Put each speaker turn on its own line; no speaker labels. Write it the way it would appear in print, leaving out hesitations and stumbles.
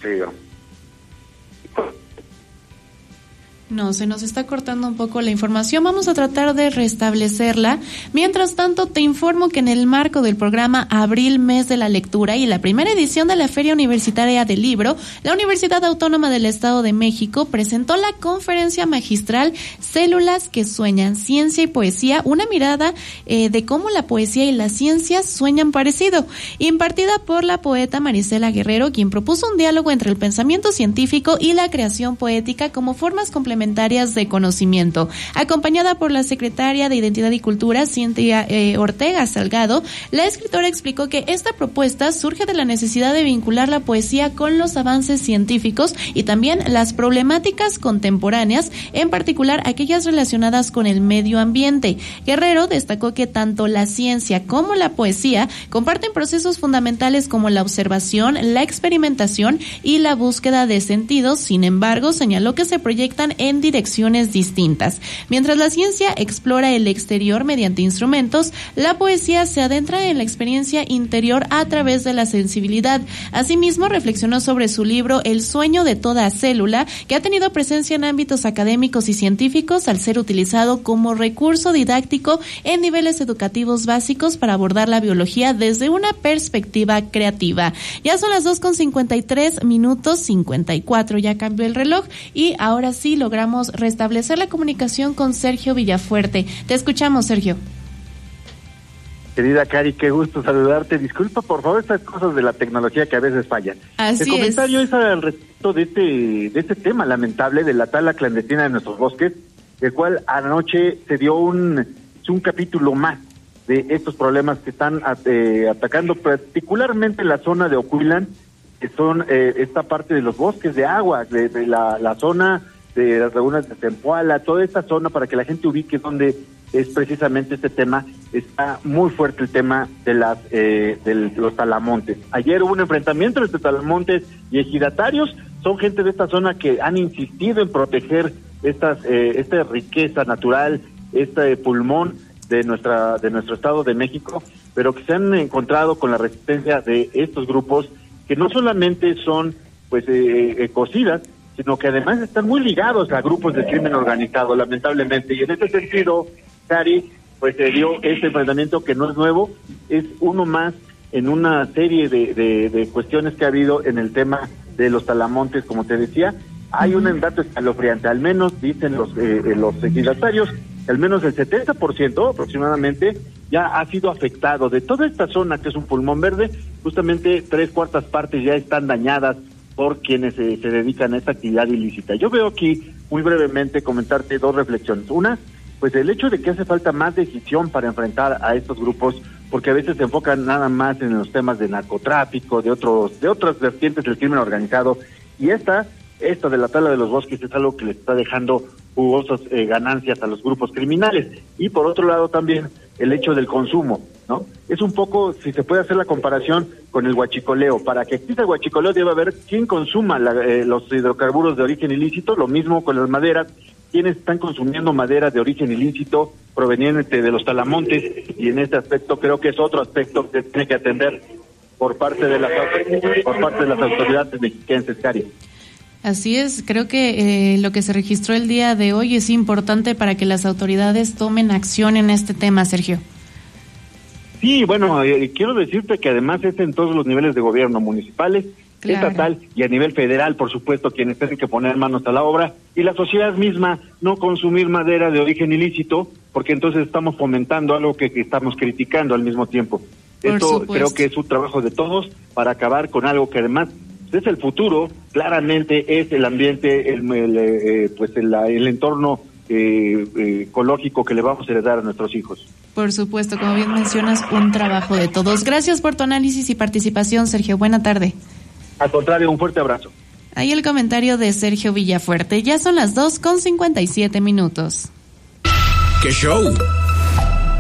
No, se nos está cortando un poco la información. Vamos a tratar de restablecerla. Mientras tanto, te informo que en el marco del programa Abril, Mes de la Lectura y la primera edición de la Feria Universitaria del Libro, la Universidad Autónoma del Estado de México presentó la conferencia magistral Células que sueñan, ciencia y poesía, una mirada de cómo la poesía y la ciencia sueñan parecido, impartida por la poeta Marisela Guerrero, quien propuso un diálogo entre el pensamiento científico y la creación poética como formas complementarias de conocimiento. Acompañada por la secretaria de Identidad y Cultura, Cintia Ortega Salgado, la escritora explicó que esta propuesta surge de la necesidad de vincular la poesía con los avances científicos y también las problemáticas contemporáneas, en particular aquellas relacionadas con el medio ambiente. Guerrero destacó que tanto la ciencia como la poesía comparten procesos fundamentales como la observación, la experimentación y la búsqueda de sentidos. Sin embargo, señaló que se proyectan en direcciones distintas. Mientras la ciencia explora el exterior mediante instrumentos, la poesía se adentra en la experiencia interior a través de la sensibilidad. Asimismo, reflexionó sobre su libro El sueño de toda célula, que ha tenido presencia en ámbitos académicos y científicos al ser utilizado como recurso didáctico en niveles educativos básicos para abordar la biología desde una perspectiva creativa. Ya son las 2:53 54, ya cambió el reloj y ahora sí logramos restablecer la comunicación con Sergio Villafuerte. Te escuchamos, Sergio.
Querida Cari, qué gusto saludarte. Disculpa, por favor, estas cosas de la tecnología que a veces fallan.
Así
el comentario es al respecto de este tema lamentable de la tala clandestina de nuestros bosques, el cual anoche se dio un capítulo más de estos problemas que están atacando particularmente la zona de Ocuilan, que son esta parte de los bosques de agua, de la zona de las lagunas de Zempoala, toda esta zona, para que la gente ubique donde es precisamente este tema. Está muy fuerte el tema de los talamontes. Ayer hubo un enfrentamiento entre talamontes y ejidatarios. Son gente de esta zona que han insistido en proteger esta riqueza natural, este pulmón de nuestro Estado de México, pero que se han encontrado con la resistencia de estos grupos que no solamente son ecocidas, sino que además están muy ligados a grupos de crimen organizado, lamentablemente. Y en ese sentido, Cari, pues se dio este enfrentamiento que no es nuevo, es uno más en una serie de cuestiones que ha habido en el tema de los talamontes. Como te decía, hay un dato escalofriante, al menos dicen los ejidatarios, que al menos el 70% aproximadamente ya ha sido afectado. De toda esta zona, que es un pulmón verde, justamente 3/4 partes ya están dañadas por quienes se dedican a esta actividad ilícita. Yo veo aquí, muy brevemente, comentarte dos reflexiones. Una, pues el hecho de que hace falta más decisión para enfrentar a estos grupos, porque a veces se enfocan nada más en los temas de narcotráfico, de otras vertientes del crimen organizado, y esta de la tala de los bosques es algo que les está dejando jugosas ganancias a los grupos criminales. Y por otro lado también el hecho del consumo, ¿no? Es un poco, si se puede hacer la comparación con el huachicoleo. Para que exista el huachicoleo debe haber quien consuma los hidrocarburos de origen ilícito, lo mismo con las maderas, quienes están consumiendo madera de origen ilícito proveniente de los talamontes, y en este aspecto creo que es otro aspecto que tiene que atender por parte de las autoridades mexiquenses, Cari.
Así es, creo que lo que se registró el día de hoy es importante para que las autoridades tomen acción en este tema, Sergio. Sí,
bueno, quiero decirte que además es en todos los niveles de gobierno, municipales, claro, estatal y a nivel federal, por supuesto, quienes tienen que poner manos a la obra, y la sociedad misma, no consumir madera de origen ilícito, porque entonces estamos fomentando algo que estamos criticando al mismo tiempo. Esto creo que es un trabajo de todos para acabar con algo que además es el futuro, claramente es el ambiente, el entorno ecológico que le vamos a heredar a nuestros hijos.
Por supuesto, como bien mencionas, un trabajo de todos. Gracias por tu análisis y participación, Sergio. Buena tarde.
Al contrario, un fuerte abrazo.
Ahí el comentario de Sergio Villafuerte. Ya son las 2:57.
¡Qué show!